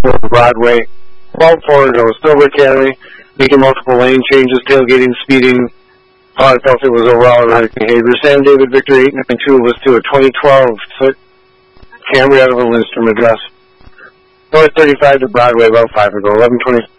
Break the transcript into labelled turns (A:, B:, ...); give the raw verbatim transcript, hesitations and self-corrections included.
A: Broadway. twelve four ago, Silver Academy, making multiple lane changes, tailgating, speeding. Uh, I felt it was overall erratic behavior. Sam David Victor eight nine two was to a twenty twelve Camry out of a Lindstrom address. North thirty-five to Broadway about five ago, eleven twenty.